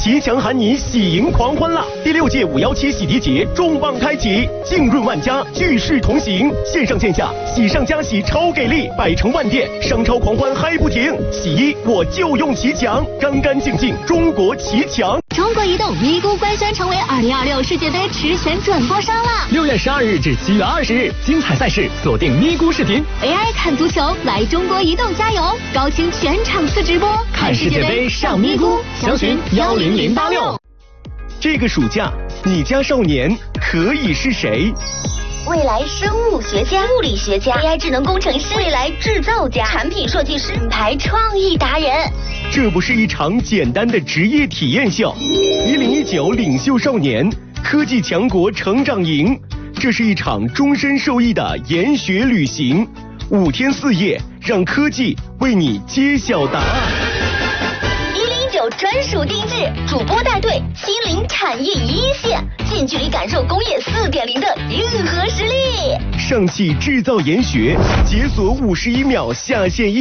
骑墙喊你喜迎狂欢啦！第6届517洗涤节重磅开启，浸润万家，聚势同行，线上线下喜上加喜超给力，百城万店商超狂欢嗨不停。洗衣我就用骑墙，干干净净中国骑墙。 中国移动咪咕官宣成为2026世界杯实权转播商了。 6月12日至7月20日，精彩赛事锁定咪咕视频 ，AI 看足球，来中国移动加油！高清全场次直播， 看世界杯上咪咕，详询10086。 这个暑假，你家少年可以是谁？ 未来生物学家、物理学家、AI 智能工程师、未来制造家、产品设计师、品牌创意达人。 这不是一场简单的职业体验秀，1019领袖少年科技强国成长营，这是一场终身受益的研学旅行，5天4夜，让科技为你揭晓答案。 109专属定制，主播带队亲临产业一线，近距离感受工业4.0的硬核实力。 上汽制造研学，解锁51秒下线